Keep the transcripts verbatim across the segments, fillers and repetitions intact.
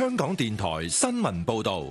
香港電台新聞報道。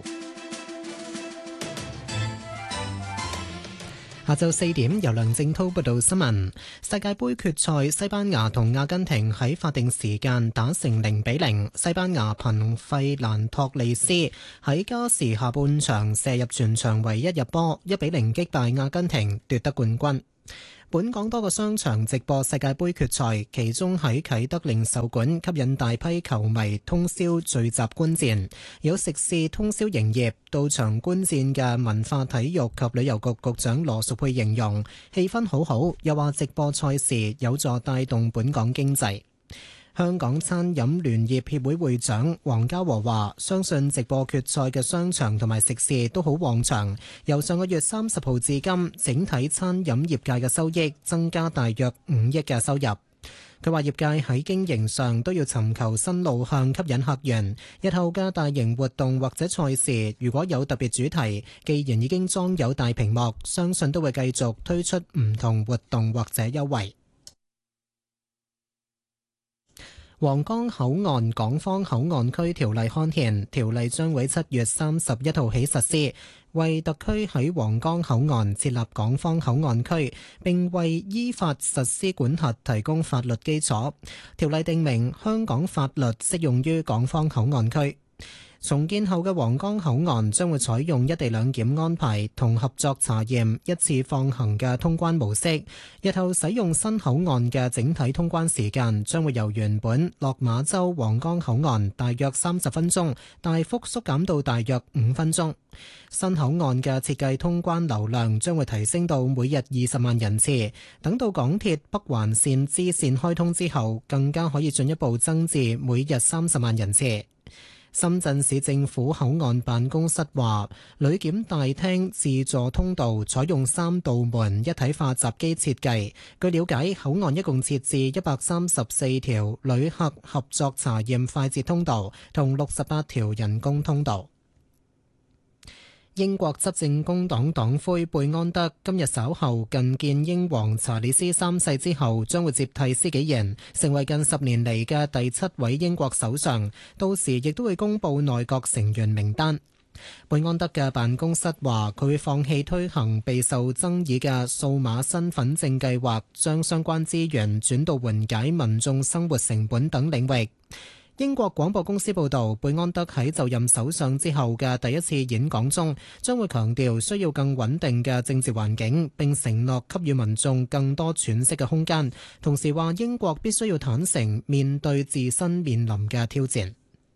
下晝四點，由梁正滔報道新聞。世界盃決賽，西班牙同阿根廷喺法定時間打成零比零。西班牙憑費蘭托利斯喺加時下半場射入全場唯一入波，一比零擊敗阿根廷，奪得冠軍。本港多個商場直播世界盃決賽，其中喺啟德零售館吸引大批球迷通宵聚集觀戰，有食肆通宵營業。到場觀戰嘅文化體育及旅遊局局長羅淑佩形容氣氛好好，又話直播賽事有助帶動本港經濟。香港餐飲聯業協會會長黃家和話，相信直播決賽嘅商場同埋食肆都好旺場，由上個月三十號至今，整體餐飲業界嘅收益增加大約五億嘅收入。佢話業界喺經營上都要尋求新路向吸引客源，日後嘅大型活動或者賽事如果有特別主題，既然已經裝有大屏幕，相信都會繼續推出唔同活動或者優惠。皇崗口岸港方口岸區條例刊憲，條例將會七月三十一號起實施，為特區喺皇崗口岸設立港方口岸區，並為依法實施管轄提供法律基礎。條例訂明香港法律適用於港方口岸區。重建後嘅皇崗口岸將會採用一地兩檢安排同合作查驗一次放行嘅通關模式。日後使用新口岸嘅整體通關時間將會由原本落馬洲皇崗口岸大約三十分鐘，大幅縮減到大約五分鐘。新口岸嘅設計通關流量將會提升到每日二十萬人次。等到港鐵北環線支線開通之後，更加可以進一步增至每日三十萬人次。深圳市政府口岸辦公室話，旅檢大廳自助通道採用三道門一體化閘機設計。據了解，口岸一共設置一百三十四條旅客合作查驗快捷通道同六十八條人工通道。英國執政工黨黨魁貝安德今日稍後覲見英皇查理斯三世之後，將會接替施紀賢，成為近十年嚟嘅第七位英國首相。到時亦都會公布內閣成員名單。貝安德嘅辦公室話，佢會放棄推行備受爭議嘅數碼身份證計劃，將相關資源轉到緩解民眾生活成本等領域。英國廣播公司報導，貝安德喺就任首相之後嘅第一次演講中，將會強調需要更穩定嘅政治環境，並承諾給予民眾更多喘息嘅空間。同時話，英國必須要坦誠面對自身面臨嘅挑戰。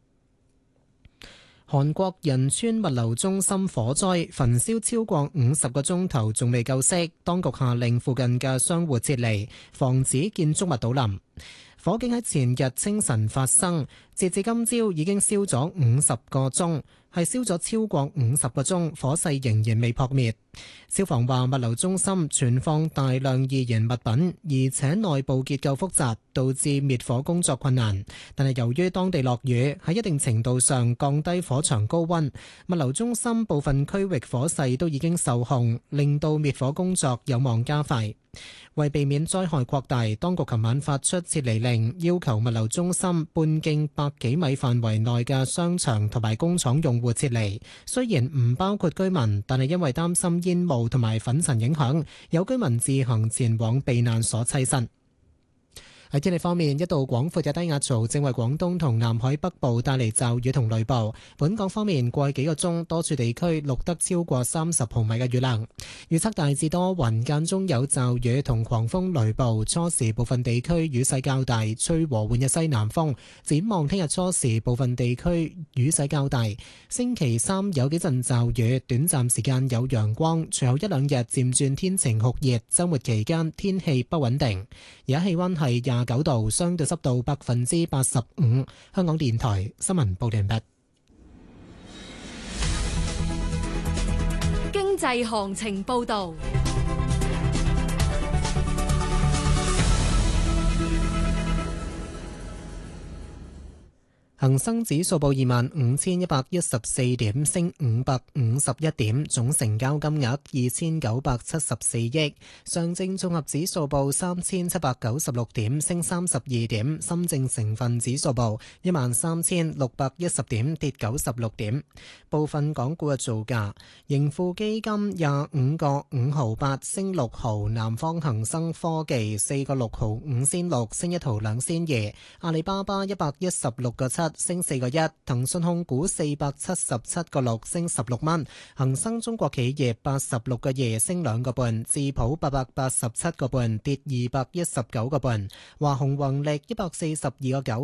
韓國仁川物流中心火災焚燒超過五十個鐘頭，仲未救熄，當局下令附近嘅商戶撤離，防止建築物倒冧。火警喺前日清晨發生，截至今朝已經燒咗五十個鐘，係燒咗超過五十個鐘，火勢仍然未撲滅。消防話物流中心存放大量易燃物品，而且內部結構複雜，導致滅火工作困難。但係由於當地落雨，喺一定程度上降低火場高溫，物流中心部分區域火勢都已經受控，令到滅火工作有望加快。為避免災害擴大，當局琴晚發出撤離令，要求物流中心半徑百幾米範圍內嘅商場同埋工廠用戶撤離。雖然唔包括居民，但係因為擔心煙霧同埋粉塵影響，有居民自行前往避難所棲身。喺天氣方面，一道廣闊嘅低壓槽正為廣東同南海北部帶嚟驟雨同雷暴。本港方面，過去幾個鐘多處地區錄得超過三十毫米嘅雨量。預測大致多雲，間中有驟雨同狂風雷暴，初時部分地區雨勢較大，吹和緩嘅西南風。展望聽日初時部分地區雨勢較大，星期三有幾陣驟雨，短暫時間有陽光，隨後一兩日漸轉天晴酷熱，週末期間天氣不穩定。而家氣溫係廿九度，相對濕度百分之八十五。香港電台新聞報道完畢。 經濟行情報道。 下恒生指數報二萬五千一百一十四點，升五百五十一點，總成交金額二千九百七十四億。上證綜合指數報三千七百九十六點，升三十二點。深證成分指數報一萬三千六百一十點，跌九十六點。部分港股嘅造價：盈富基金廿五個五毫八，升六毫；南方恒生科技四個六毫五仙六，升一毫兩仙二；阿里巴巴一百一十六個七，升四個一；騰訊控股四百七十七個六，升十六蚊；恒生中國企業八十六個二，升兩個半；智普八百八十七個半，跌二百一十九個半；華虹宏力一百四十二個九。